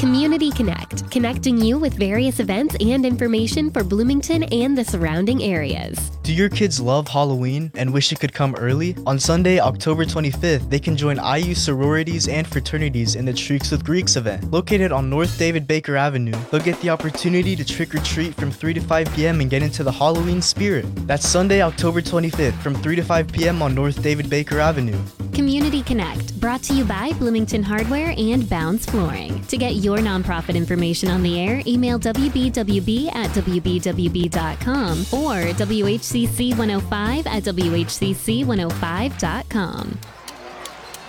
Community Connect, connecting you with various events and information for Bloomington and the surrounding areas. Do your kids love Halloween and wish it could come early? On Sunday, October 25th, they can join IU sororities and fraternities in the Treats with Greeks event. Located on North David Baker Avenue, they'll get the opportunity to trick-or-treat from 3 to 5 p.m. and get into the Halloween spirit. That's Sunday, October 25th from 3 to 5 p.m. on North David Baker Avenue. Community Connect, brought to you by Bloomington Hardware and Bounds Flooring. To get your nonprofit information on the air, email wbwb@wbwb.com or WHCC105 at WHCC105.com.